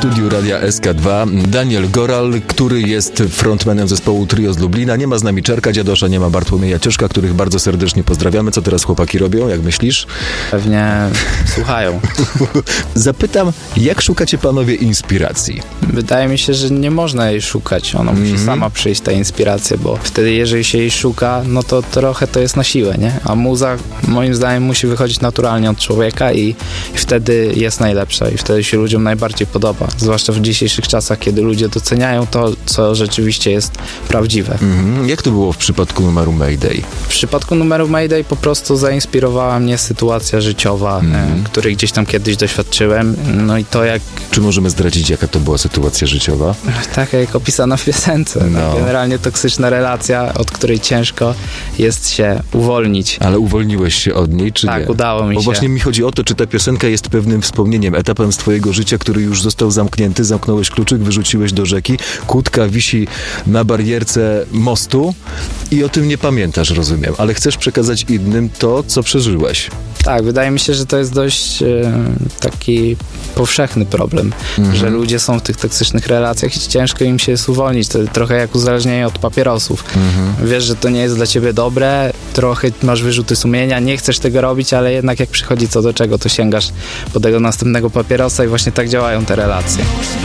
studiu Radia SK2 Daniel Goral, który jest frontmanem zespołu Trio z Lublina. Nie ma z nami Czarka Dziadosza, nie ma Bartłomieja Cieszka, których bardzo serdecznie pozdrawiamy. Co teraz chłopaki robią, jak myślisz? Pewnie słuchają. Zapytam, jak szukacie panowie inspiracji? Wydaje mi się, że nie można jej szukać. Ona musi sama przyjść, ta inspiracja, bo wtedy, jeżeli się jej szuka, no to trochę to jest na siłę, nie? A muza, moim zdaniem, musi wychodzić naturalnie od człowieka i wtedy jest najlepsza i wtedy się ludziom najbardziej podoba. Zwłaszcza w dzisiejszych czasach, kiedy ludzie doceniają to, co rzeczywiście jest prawdziwe. Jak to było w przypadku numeru Mayday? W przypadku numeru Mayday po prostu zainspirowała mnie sytuacja życiowa, której gdzieś tam kiedyś doświadczyłem. No i to jak... Czy możemy zdradzić, jaka to była sytuacja życiowa? Tak jak opisana w piosence. No. Generalnie toksyczna relacja, od której ciężko jest się uwolnić. Ale uwolniłeś się od niej, czy nie? Tak, udało mi się. Bo właśnie mi chodzi o to, czy ta piosenka jest pewnym wspomnieniem, etapem z twojego życia, który już został zamknięty, zamknąłeś kluczyk, wyrzuciłeś do rzeki, kłódka wisi na barierce mostu i o tym nie pamiętasz, rozumiem, ale chcesz przekazać innym to, co przeżyłeś. Tak, wydaje mi się, że to jest dość taki powszechny problem, że ludzie są w tych toksycznych relacjach i ciężko im się jest uwolnić. To trochę jak uzależnienie od papierosów. Wiesz, że to nie jest dla ciebie dobre, trochę masz wyrzuty sumienia, nie chcesz tego robić, ale jednak jak przychodzi co do czego, to sięgasz po tego następnego papierosa i właśnie tak działają te relacje.